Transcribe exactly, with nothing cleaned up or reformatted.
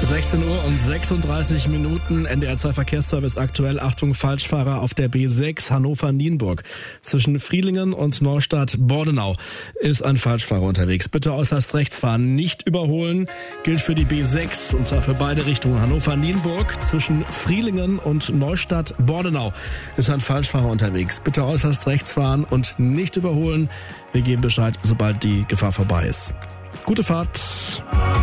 sechzehn Uhr und sechsunddreißig Minuten, N D R zwei Verkehrsservice aktuell. Achtung, Falschfahrer auf der B sechs Hannover-Nienburg. Zwischen Frielingen und Neustadt-Bordenau ist ein Falschfahrer unterwegs. Bitte äußerst rechts fahren, nicht überholen. Gilt für die B sechs und zwar für beide Richtungen. Hannover-Nienburg zwischen Frielingen und Neustadt-Bordenau ist ein Falschfahrer unterwegs. Bitte äußerst rechts fahren und nicht überholen. Wir geben Bescheid, sobald die Gefahr vorbei ist. Gute Fahrt.